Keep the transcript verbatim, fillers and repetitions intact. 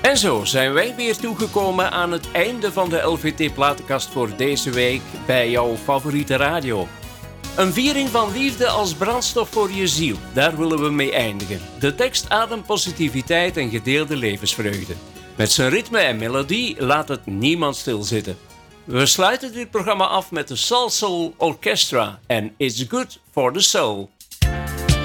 En zo zijn wij weer toegekomen aan het einde van de L V T-platenkast voor deze week bij jouw favoriete radio. Een viering van liefde als brandstof voor je ziel, daar willen we mee eindigen. De tekst ademt positiviteit en gedeelde levensvreugde. Met zijn ritme en melodie laat het niemand stilzitten. We sluiten dit programma af met de Salsoul Orchestra en It's Good for the Soul.